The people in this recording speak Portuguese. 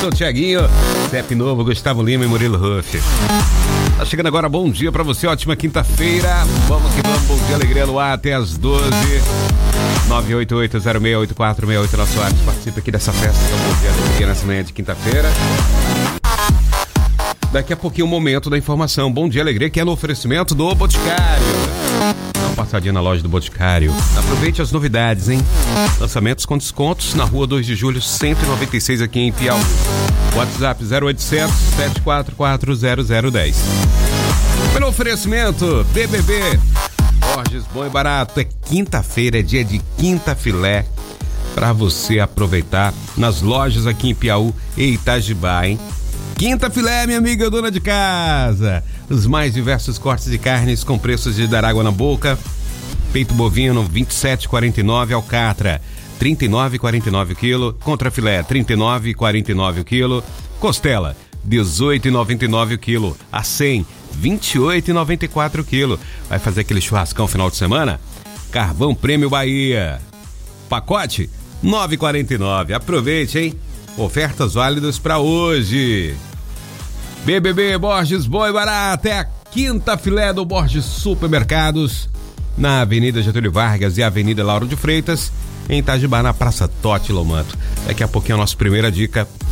Wellington, Thiaguinho, Step Novo, Gustavo Lima e Murilo Ruff. Tá chegando agora, bom dia pra você, ótima quinta-feira. Vamos que vamos, bom dia, alegria no ar até as 12. 988-068468, nosso WhatsApp, participa aqui dessa festa. Então, bom dia, alegria nessa manhã de quinta-feira. Daqui a pouquinho o momento da informação. Bom dia, alegria, que é no oferecimento do Boticário. Dá uma passadinha na loja do Boticário. Aproveite as novidades, hein? Lançamentos com descontos na rua 2 de julho, 196 aqui em Piauí. WhatsApp 0800 744 0010. Pelo oferecimento, BBB. Borges, bom e barato. É quinta-feira, é dia de quinta filé. Pra você aproveitar nas lojas aqui em Piauí e Itajibá, hein? Quinta filé, minha amiga dona de casa. Os mais diversos cortes de carnes com preços de dar água na boca. Peito bovino, 27,49, alcatra, 39,49 quilo. Contra filé, 39,49 quilo. Costela, 18,99 quilo. A 100, 28,94 quilo. Vai fazer aquele churrascão final de semana? Carvão Prêmio Bahia. Pacote, 9,49. Aproveite, hein? Ofertas válidas para hoje. BBB Borges, bom e barato. É a quinta filé do Borges Supermercados, na Avenida Getúlio Vargas e Avenida Lauro de Freitas, em Itajibá, na Praça Totti Lomanto. Daqui a pouquinho a nossa primeira dica